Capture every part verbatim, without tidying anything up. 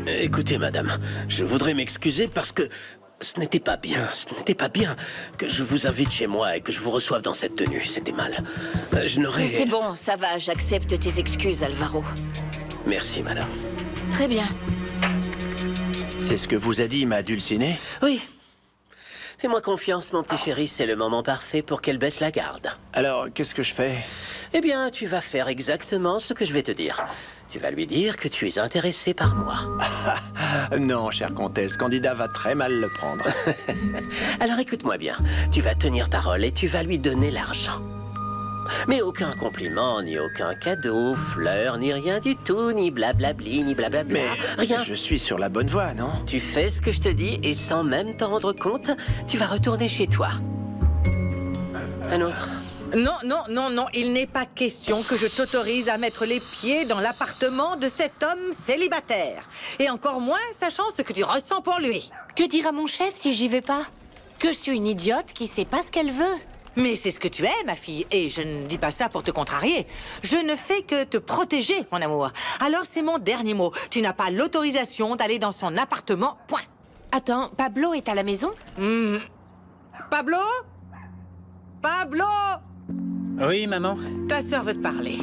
Écoutez, madame, je voudrais m'excuser parce que ce n'était pas bien, ce n'était pas bien que je vous invite chez moi et que je vous reçoive dans cette tenue. C'était mal. Euh, Je n'aurais... C'est bon, ça va, j'accepte tes excuses, Alvaro. Merci, madame. Très bien. C'est ce que vous a dit ma dulcinée? Oui. Fais-moi confiance, mon petit chéri, c'est le moment parfait pour qu'elle baisse la garde. Alors, qu'est-ce que je fais? Eh bien, tu vas faire exactement ce que je vais te dire. Tu vas lui dire que tu es intéressé par moi. Non, chère comtesse, Candida va très mal le prendre. Alors écoute-moi bien, tu vas tenir parole et tu vas lui donner l'argent. Mais aucun compliment, ni aucun cadeau, fleurs, ni rien du tout, ni blablabli, ni blablabla, Mais rien. je suis sur la bonne voie, non? Tu fais ce que je te dis et sans même t'en rendre compte, tu vas retourner chez toi. Un autre. Non, non, non, non, il n'est pas question que je t'autorise à mettre les pieds dans l'appartement de cet homme célibataire. Et encore moins sachant ce que tu ressens pour lui. Que dira mon chef si j'y vais pas? Que je suis une idiote qui sait pas ce qu'elle veut. Mais c'est ce que tu es, ma fille, et je ne dis pas ça pour te contrarier. Je ne fais que te protéger, mon amour. Alors c'est mon dernier mot. Tu n'as pas l'autorisation d'aller dans son appartement, point. Attends, Pablo est à la maison? Mmh. Pablo? Pablo? Oui, maman. Ta sœur veut te parler.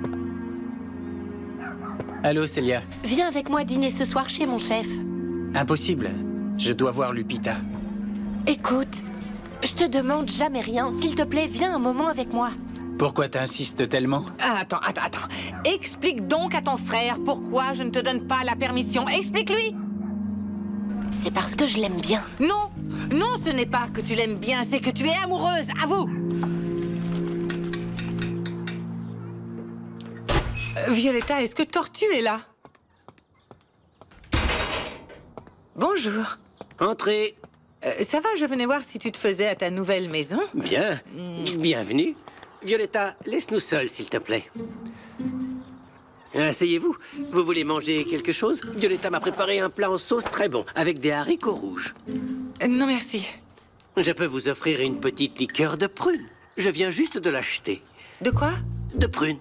Allô, Célia. Viens avec moi dîner ce soir chez mon chef. Impossible. Je dois voir Lupita. Écoute, je te demande jamais rien. S'il te plaît, viens un moment avec moi. Pourquoi t'insistes tellement? Attends, attends, attends. Explique donc à ton frère pourquoi je ne te donne pas la permission. Explique-lui. C'est parce que je l'aime bien. Non, non, ce n'est pas que tu l'aimes bien, c'est que tu es amoureuse, avoue. Euh, Violetta, est-ce que Tortue est là? Bonjour. Entrez. Euh, ça va, je venais voir si tu te faisais à ta nouvelle maison. Bien. Bienvenue. Violetta, laisse-nous seuls, s'il te plaît. Asseyez-vous. Vous voulez manger quelque chose? Violetta m'a préparé un plat en sauce très bon, avec des haricots rouges. Euh, non, merci. Je peux vous offrir une petite liqueur de prune. Je viens juste de l'acheter. De quoi? De prune.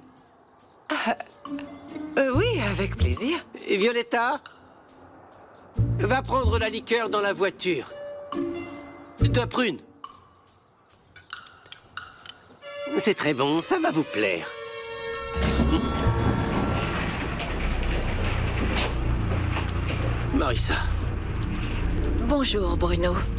Euh, oui, avec plaisir. Et Violetta, va prendre la liqueur dans la voiture. De prune. C'est très bon, ça va vous plaire. Marissa. Bonjour, Bruno.